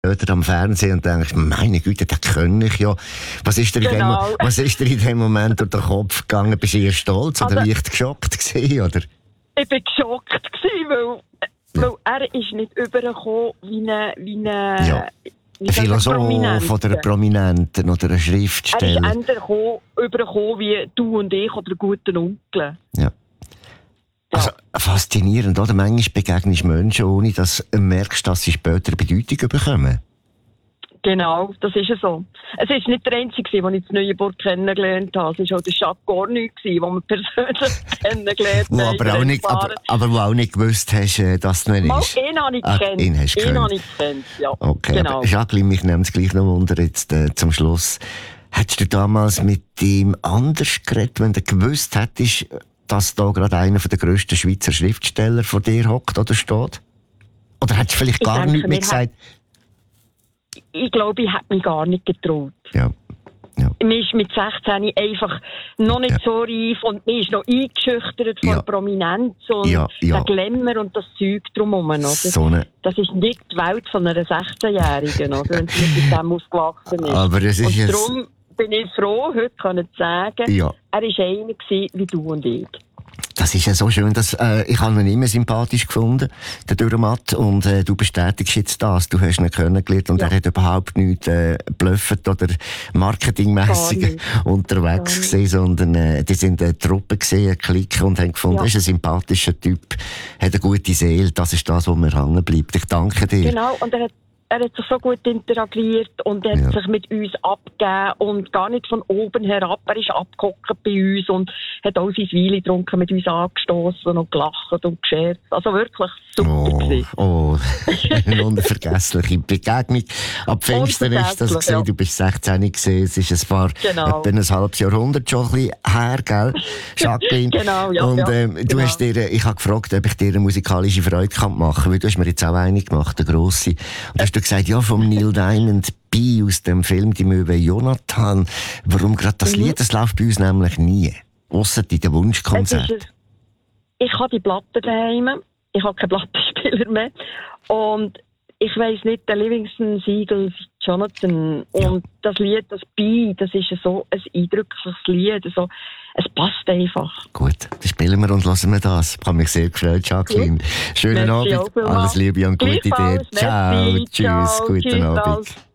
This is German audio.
Oder am Fernsehen und denkst, meine Güte, das kann ich ja. Was ist dir in dem Moment durch den Kopf gegangen? Bist du eher stolz oder leicht geschockt gewesen, oder? Ich war geschockt gewesen, weil er ist nicht übergekommen wie eine ein Philosoph oder ein Prominenten oder ein Schriftsteller. Er ist eher übergekommen wie du und ich oder ein guter Onkel. Ja. Also, faszinierend, oder? Manchmal begegnest du Menschen, ohne dass du merkst, dass sie später Bedeutung bekommen. Genau, das ist so. Es war nicht der einzige, den ich in Neuenburg kennengelernt habe. Es war auch der Jacques Gorny, den wir persönlich kennengelernt haben. Aber wo auch nicht gewusst hast, dass du ihn ist. Ihn habe ich gekannt. Ihn hast du gekannt, ja. Okay, genau. Aber Jacqueline, mich nimmt es gleich noch Wunder jetzt zum Schluss. Hättest du damals mit ihm anders geredet, wenn du gewusst hättest, dass da gerade einer der grössten Schweizer Schriftsteller vor dir hockt oder steht? Oder hättest du vielleicht gar nichts mehr gesagt? Ich glaube, ich hätte mich gar nicht getraut. Ja. Mir ist mit 16 einfach noch nicht so reif und mir ist noch eingeschüchtert von Prominenz und der Glamour und das Zeug drumherum. Das ist nicht die Welt von einer 16-Jährigen, wenn sie mit dem aufgewachsen ist. Aber es ist darum bin ich froh, heute zu sagen, er war einer wie du und ich. Das ist ja so schön, dass ich habe ihn immer sympathisch gefunden, der Dürrematt, und du bestätigst jetzt das. Du hast ihn kennengelernt und er hat überhaupt nichts blöffet oder marketingmässig unterwegs gesehen, sondern die sind eine Truppe gesehen, eine Clique, und haben gefunden, er ist ein sympathischer Typ, hat eine gute Seele, das ist das, was mir hängen bleibt. Ich danke dir. Genau, und er hat sich so gut interagiert und er hat sich mit uns abgegeben und gar nicht von oben herab. Er ist abgehockt bei uns und hat auch sein Wein getrunken, mit uns angestoßen und gelacht und gescherzt. Also wirklich super. Eine unvergessliche Begegnung. Ab Pfingsten ist das gesehen. Du bist 16 gesehen. Es ist etwa ein halbes Jahrhundert schon ein bisschen her, gell, Jacqueline? Du hast dir, ich habe gefragt, ob ich dir eine musikalische Freude machen kann, weil du hast mir jetzt auch eine gemacht, eine grosse. Und hast du gesagt, ja, vom Neil Diamond «Bi» aus dem Film «Die Möwe Jonathan». Warum gerade das Lied? Das läuft bei uns nämlich nie. Ausser in den Wunschkonzerten. Ich habe die Platte daheim. Ich habe keinen Plattenspieler mehr. Und ich weiss nicht, der Livingston Seagull Jonathan. Und das Lied, das «Bi», das ist so ein eindrückliches Lied. Also, es passt einfach. Gut, dann spielen wir und hören wir das. Ich habe mich sehr gefreut, Jacqueline. Schönen Abend, alles Liebe und gute dir. Ciao, tschüss, guten Abend.